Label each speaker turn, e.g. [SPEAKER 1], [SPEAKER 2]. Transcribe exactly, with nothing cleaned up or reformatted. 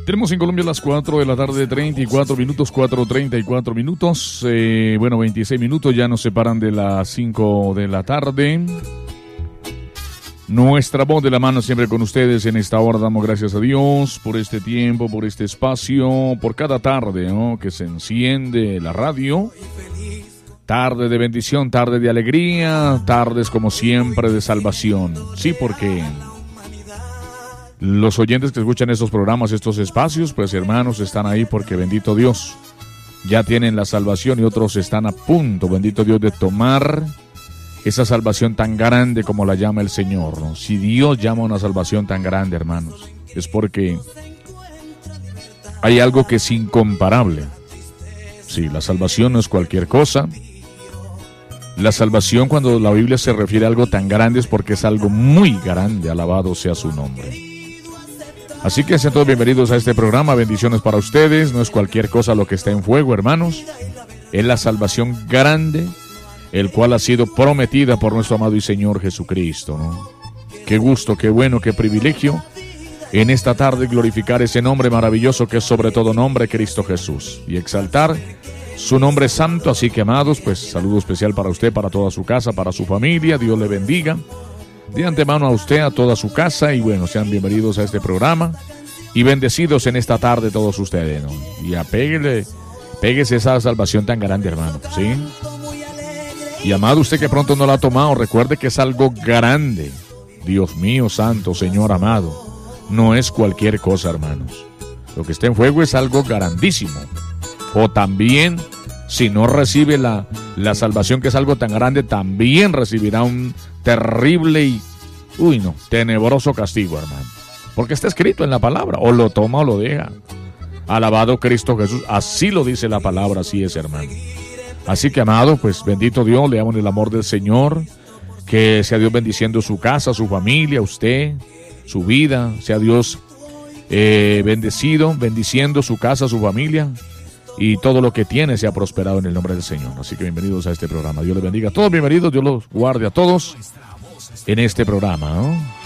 [SPEAKER 1] Tenemos en Colombia las cuatro de la tarde, treinta y cuatro minutos, cuatro treinta y cuatro minutos. Eh, bueno, veintiséis minutos ya nos separan de las cinco de la tarde. Nuestra voz de la mano siempre con ustedes en esta hora. Damos gracias a Dios por este tiempo, por este espacio, por cada tarde, ¿no?, que se enciende la radio. Tarde de bendición, tarde de alegría, tardes como siempre de salvación. Sí, porque los oyentes que escuchan estos programas, estos espacios, pues hermanos, están ahí porque bendito Dios, ya tienen la salvación y otros están a punto, bendito Dios, de tomar esa salvación tan grande como la llama el Señor, ¿no? Si Dios llama a una salvación tan grande, hermanos, es porque hay algo que es incomparable. Sí, la salvación no es cualquier cosa. La salvación, cuando la Biblia se refiere a algo tan grande, es porque es algo muy grande, alabado sea su nombre. Así que sean todos bienvenidos a este programa, bendiciones para ustedes. No es cualquier cosa lo que está en juego, hermanos, es la salvación grande, el cual ha sido prometida por nuestro amado y Señor Jesucristo, ¿no? Qué gusto, qué bueno, qué privilegio en esta tarde glorificar ese nombre maravilloso que es sobre todo nombre, Cristo Jesús, y exaltar su nombre santo. Así que, amados, pues saludo especial para usted, para toda su casa, para su familia. Dios le bendiga de antemano a usted, a toda su casa, y bueno, sean bienvenidos a este programa y bendecidos en esta tarde todos ustedes, ¿no? Y apéguele, péguese esa salvación tan grande, hermano, ¿sí? Y amado, usted que pronto no la ha tomado, recuerde que es algo grande. Dios mío santo, Señor amado, no es cualquier cosa, hermanos. Lo que está en juego es algo grandísimo. O también, si no recibe la, la salvación, que es algo tan grande, también recibirá un terrible y, uy no, tenebroso castigo, hermano. Porque está escrito en la palabra, o lo toma o lo deja. Alabado Cristo Jesús, así lo dice la palabra, así es, hermano. Así que, amado, pues bendito Dios, le amo en el amor del Señor, que sea Dios bendiciendo su casa, su familia, usted, su vida, sea Dios eh, bendecido, bendiciendo su casa, su familia, y todo lo que tiene sea prosperado en el nombre del Señor. Así que bienvenidos a este programa. Dios les bendiga a todos, bienvenidos, Dios los guarde a todos en este programa, ¿no?